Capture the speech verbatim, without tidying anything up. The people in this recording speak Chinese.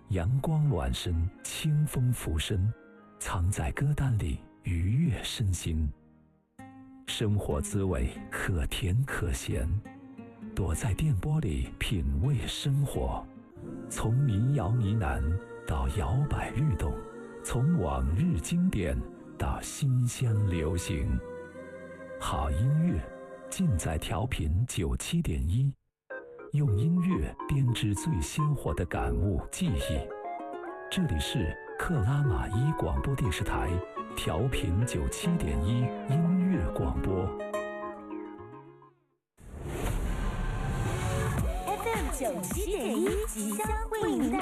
阳光暖身，清风拂身，藏在歌单里愉悦身心。生活滋味可甜可咸，躲在电波里品味生活。从民谣呢喃到摇摆律动，从往日经典到新乡流行。好音乐尽在调频九七点一，用音乐编织最鲜活的感悟记忆。这里是克拉玛依广播电视台调频九七点一音乐广播。 F M 九七点一即将为您带